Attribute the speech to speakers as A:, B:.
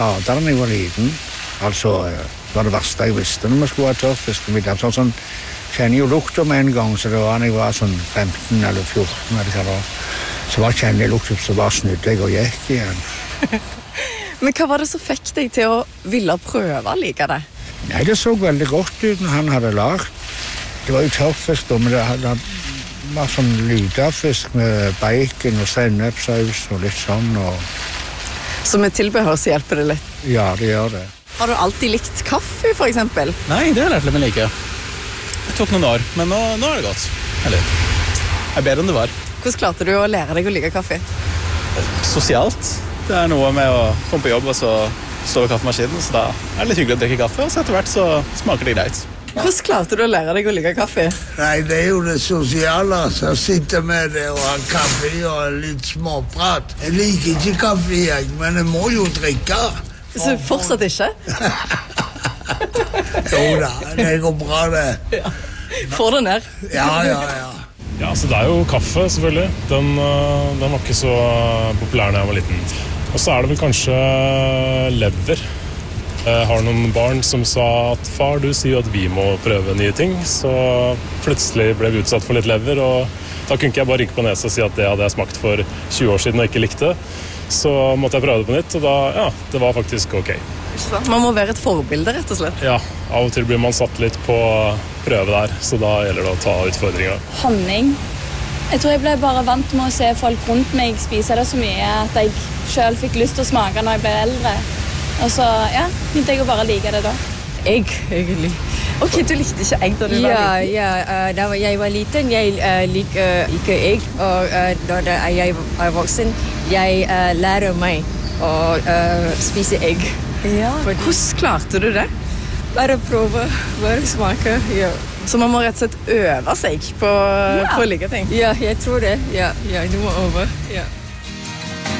A: Da jeg var liten, altså, var det verste jeg visste når vi skulle ha tørrfiskemiddag. Sånn, kjenner jo lukter med en gang, så det var når jeg var sånn 15 eller 14, eller hva det var. Så bare kjenner jeg lukter, så bare snudde jeg og gikk igjen.
B: Men hva var det som fikk deg til å ville prøve å like det?
A: Nei, det så veldig godt ut når han hadde lagt. Det var jo tørrfisk da, men det var sånn ludafisk med bacon og sennepsaus og litt sånn.
B: Så med tilbehør så hjelper det litt?
A: Ja, det gjør det.
B: Har du alltid likt kaffe, for eksempel?
C: Nei, det har jeg lært litt med like. Det tok noen år, men nå er det godt. Eller, det er bedre enn det var.
B: Hvordan klarte du å lære deg å like kaffe?
C: Sosialt. Det er noe med å komme på jobb og så stå ved kaffemaskinen, så da er det litt hyggelig å drikke kaffe, og så etter hvert så smaker det greit.
B: Hvordan klarte du å lære deg å like kaffe?
A: Nei, det er jo det sosiale, så sitte med det og ha kaffe og litt småprat. Jeg liker ikke kaffe, men jeg må jo drikke.
B: Så fortsatt ikke?
A: Jo da, det går bra det.
B: Ja. Får det ned?
A: Ja.
D: Ja, så det er jo kaffe, selvfølgelig. Den var ikke så populær da jeg var liten. Og så er det vel kanskje lever. Jeg har noen barn som sa at far, du sier jo at vi må prøve nye ting, så plutselig ble vi utsatt for litt lever, og da kunne ikke jeg bare rynke på nesa og si at det hadde jeg smakt for 20 år siden og ikke likte. Så måtte jeg prøve det på nytt, og da, ja, det var faktisk ok.
B: Man må være et forbilde, rett og slett.
D: Ja, av og til blir man satt litt på prøve der, så da gjelder det å ta utfordringer.
E: Honning. Jeg tror jeg ble bare vant med å se folk rundt meg spise det så mye at jeg selv fikk lyst til å smake når jeg ble eldre. Og så, ja, begynte jeg å bare like det da.
B: Egg, egentlig. Ok, du likte ikke egg da du var liten?
F: Ja, da jeg var liten, jeg liker ikke egg. Og da jeg var voksen, jeg lærer meg å spise egg.
B: Ja, hvordan klarte du det?
F: Bare prøve, bare smake, ja.
B: Så man må rett og slett øve seg på å like ting?
F: Ja, jeg tror det. Ja, du må øve, ja.